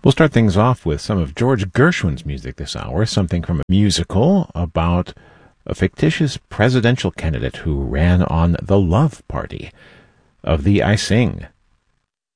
We'll start things off with some of George Gershwin's music this hour, something from a musical about a fictitious presidential candidate who ran on The Love Party. Of thee I sing.